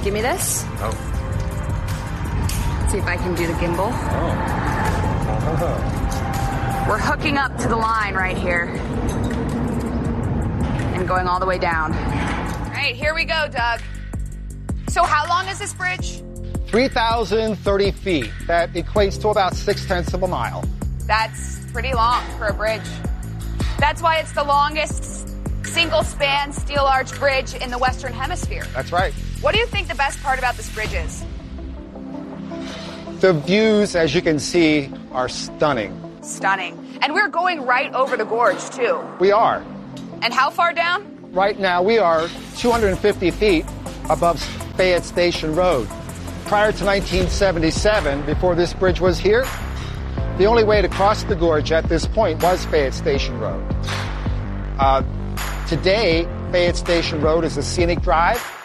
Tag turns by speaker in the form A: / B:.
A: Give me this.
B: Oh.
A: See if I can do the gimbal.
B: Oh.
A: We're hooking up to the line right here. And going all the way down. All right, here we go, Doug. So how long is this bridge?
C: 3,030 feet. That equates to about 0.6 of a mile.
A: That's pretty long for a bridge. That's why it's the longest single-span steel arch bridge in the Western Hemisphere.
C: That's right.
A: What do you think the best part about this bridge is?
C: The views, as you can see, are stunning.
A: Stunning. And we're going right over the gorge, too.
C: We are.
A: And how far down?
C: Right now, we are 250 feet above Fayette Station Road. Prior to 1977, before this bridge was here, the only way to cross the gorge at this point was Fayette Station Road. Today, Fayette Station Road is a scenic drive.